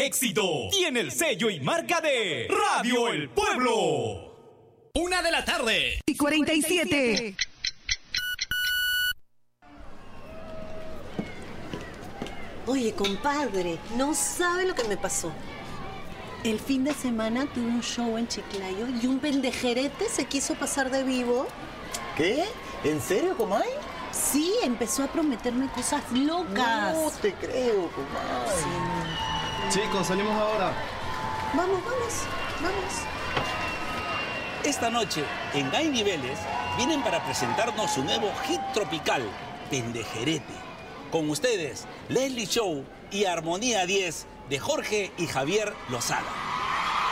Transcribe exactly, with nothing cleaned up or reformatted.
éxito tiene el sello y marca de Radio El Pueblo. Una de la tarde. Y cuarenta y siete. Oye, compadre, no sabe lo que me pasó. El fin de semana tuve un show en Chiclayo y un pendejerete se quiso pasar de vivo. ¿Qué? ¿En serio, Comay? Sí, empezó a prometerme cosas locas. No te creo, Comay. Sí. Chicos, salimos ahora. Vamos, vamos, vamos. Esta noche, en Hay Niveles, vienen para presentarnos su nuevo hit tropical, Pendejerete. Con ustedes, Leslie Show y Armonía diez de Jorge y Javier Lozada.